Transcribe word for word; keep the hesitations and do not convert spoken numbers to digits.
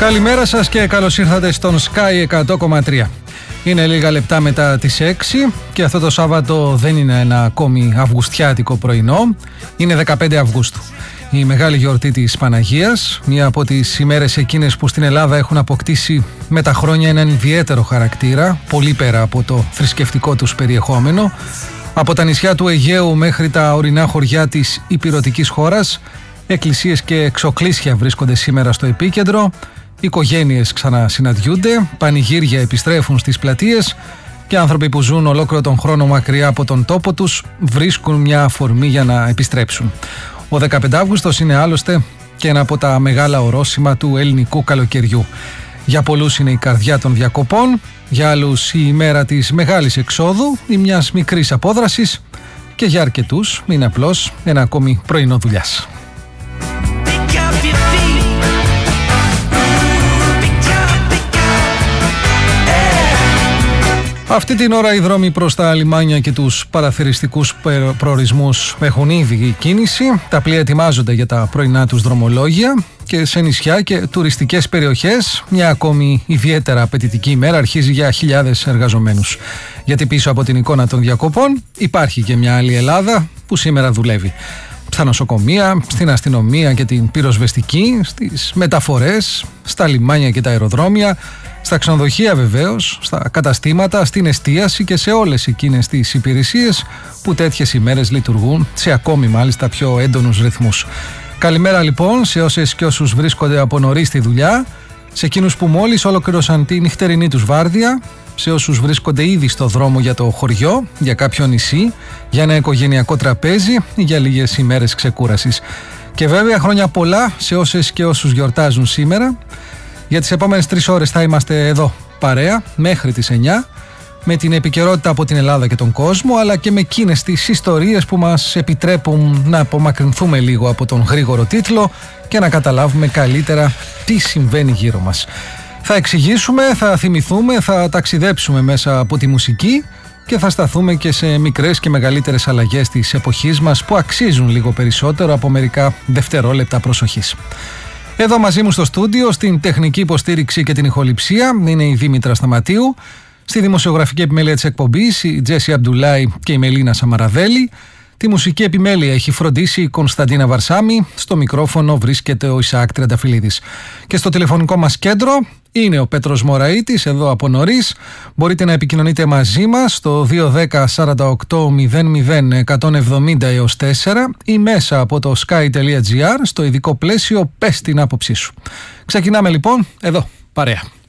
Καλημέρα σας και καλώς ήρθατε στον Sky εκατό κόμμα τρία. Είναι λίγα λεπτά μετά τις έξι και αυτό το Σάββατο δεν είναι ένα ακόμη αυγουστιάτικο πρωινό, είναι δεκαπέντε Αυγούστου. Η μεγάλη γιορτή της Παναγίας, μία από τις ημέρες εκείνες που στην Ελλάδα έχουν αποκτήσει με τα χρόνια έναν ιδιαίτερο χαρακτήρα, πολύ πέρα από το θρησκευτικό τους περιεχόμενο. Από τα νησιά του Αιγαίου μέχρι τα ορεινά χωριά της ηπειρωτικής χώρας, εκκλησίες και εξοκλήσια βρίσκονται σήμερα στο επίκεντρο, οικογένειες ξανασυναντιούνται, πανηγύρια επιστρέφουν στις πλατείες και άνθρωποι που ζουν ολόκληρο τον χρόνο μακριά από τον τόπο τους βρίσκουν μια αφορμή για να επιστρέψουν. Ο δεκαπέντε Αυγούστος είναι άλλωστε και ένα από τα μεγάλα ορόσημα του ελληνικού καλοκαιριού. Για πολλούς είναι η καρδιά των διακοπών, για άλλους η ημέρα της μεγάλης εξόδου ή μιας μικρής απόδρασης και για αρκετούς είναι απλώς ένα ακόμη πρωινό δουλειάς. Αυτή την ώρα οι δρόμοι προς τα λιμάνια και τους παραθεριστικούς προορισμούς έχουν ήδη κίνηση. Τα πλοία ετοιμάζονται για τα πρωινά τους δρομολόγια και σε νησιά και τουριστικές περιοχές μια ακόμη ιδιαίτερα απαιτητική ημέρα αρχίζει για χιλιάδες εργαζομένους. Γιατί πίσω από την εικόνα των διακοπών υπάρχει και μια άλλη Ελλάδα που σήμερα δουλεύει. Στα νοσοκομεία, στην αστυνομία και την πυροσβεστική, στις μεταφορές, στα λιμάνια και τα αεροδρόμια, στα ξενοδοχεία βεβαίως, στα καταστήματα, στην εστίαση και σε όλες εκείνες τις υπηρεσίες που τέτοιες ημέρες λειτουργούν σε ακόμη μάλιστα πιο έντονους ρυθμούς. Καλημέρα λοιπόν σε όσες και όσους βρίσκονται από νωρίς στη δουλειά, σε εκείνους που μόλις ολοκλήρωσαν τη νυχτερινή τους βάρδια, σε όσους βρίσκονται ήδη στο δρόμο για το χωριό, για κάποιο νησί, για ένα οικογενειακό τραπέζι ή για λίγες ημέρες ξεκούρασης. Και βέβαια χρόνια πολλά σε όσες και όσους γιορτάζουν σήμερα. Για τις επόμενες τρεις ώρες θα είμαστε εδώ παρέα μέχρι τις εννιά με την επικαιρότητα από την Ελλάδα και τον κόσμο, αλλά και με εκείνες τις ιστορίες που μας επιτρέπουν να απομακρυνθούμε λίγο από τον γρήγορο τίτλο και να καταλάβουμε καλύτερα τι συμβαίνει γύρω μας. Θα εξηγήσουμε, θα θυμηθούμε, θα ταξιδέψουμε μέσα από τη μουσική και θα σταθούμε και σε μικρές και μεγαλύτερες αλλαγές της εποχής μας που αξίζουν λίγο περισσότερο από μερικά δευτερόλεπτα προσοχής. Εδώ μαζί μου στο στούντιο, στην τεχνική υποστήριξη και την ηχοληψία, είναι η Δήμητρα Σταματίου, στη δημοσιογραφική επιμέλεια της εκπομπής η Τζέσι Αμπντουλάη και η Μελίνα Σαμαραδέλη. Τη μουσική επιμέλεια έχει φροντίσει η Κωνσταντίνα Βαρσάμι, στο μικρόφωνο βρίσκεται ο Ισαάκ Τριανταφυλλίδης. Και στο τηλεφωνικό μας κέντρο είναι ο Πέτρος Μωραΐτης, εδώ από νωρίς. Μπορείτε να επικοινωνείτε μαζί μας στο δύο ένα μηδέν σαράντα οκτώ μηδέν μηδέν εκατόν εβδομήντα έως τέσσερα ή μέσα από το sky τελεία gr στο ειδικό πλαίσιο «Πες την άποψή σου». Ξεκινάμε λοιπόν εδώ, παρέα.